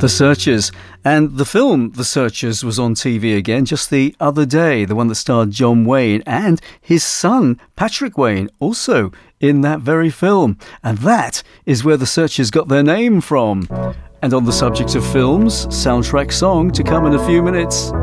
The Searchers. And the film The Searchers was on TV again just the other day, the one that starred John Wayne and his son Patrick Wayne, also in that very film. And that is where The Searchers got their name from. And on the subject of films, soundtrack song to come in a few minutes.